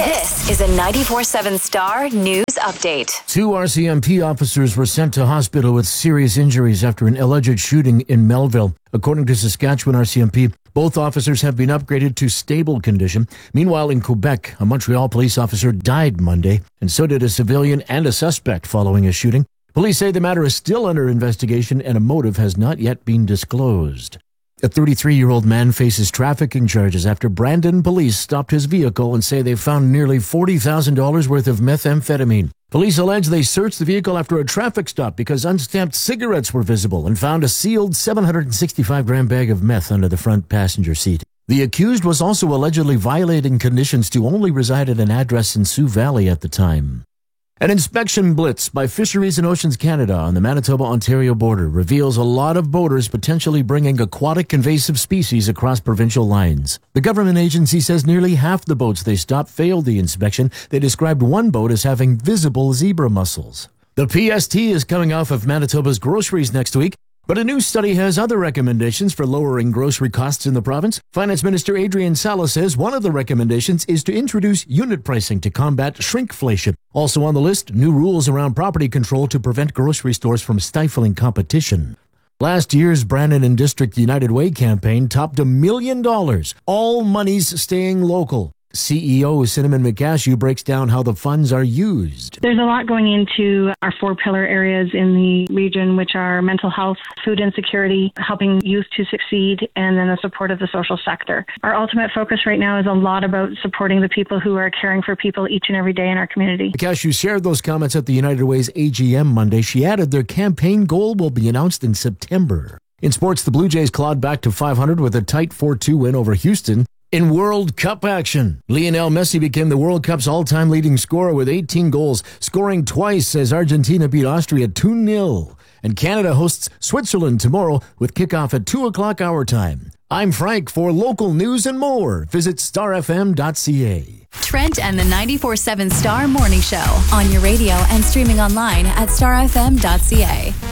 This is a 94.7 Star News Update. 2 RCMP officers were sent to hospital with serious injuries after an alleged shooting in Melville. According to Saskatchewan RCMP, both officers have been upgraded to stable condition. Meanwhile, in Quebec, a Montreal police officer died Monday, and so did a civilian and a suspect following a shooting. Police say the matter is still under investigation and a motive has not yet been disclosed. A 33-year-old man faces trafficking charges after Brandon police stopped his vehicle and say they found nearly $40,000 worth of methamphetamine. Police allege they searched the vehicle after a traffic stop because unstamped cigarettes were visible and found a sealed 765-gram bag of meth under the front passenger seat. The accused was also allegedly violating conditions to only reside at an address in Sioux Valley at the time. An inspection blitz by Fisheries and Oceans Canada on the Manitoba-Ontario border reveals a lot of boaters potentially bringing aquatic invasive species across provincial lines. The government agency says nearly half the boats they stopped failed the inspection. They described one boat as having visible zebra mussels. The PST is coming off of Manitoba's groceries next week, but a new study has other recommendations for lowering grocery costs in the province. Finance Minister Adrian Salas says one of the recommendations is to introduce unit pricing to combat shrinkflation. Also on the list, new rules around property control to prevent grocery stores from stifling competition. Last year's Brandon and District United Way campaign topped $1 million, all monies staying local. CEO Cinnamon McCashew breaks down how the funds are used. There's a lot going into our 4 pillar areas in the region, which are mental health, food insecurity, helping youth to succeed, and then the support of the social sector. Our ultimate focus right now is a lot about supporting the people who are caring for people each and every day in our community. McCashew shared those comments at the United Way's AGM Monday. She added their campaign goal will be announced in September. In sports, the Blue Jays clawed back to 500 with a tight 4-2 win over Houston. In World Cup action, Lionel Messi became the World Cup's all-time leading scorer with 18 goals, scoring twice as Argentina beat Austria 2-0. And Canada hosts Switzerland tomorrow with kickoff at 2 o'clock our time. I'm Frank. For local news and more, visit starfm.ca. Trent and the 94.7 Star Morning Show on your radio and streaming online at starfm.ca.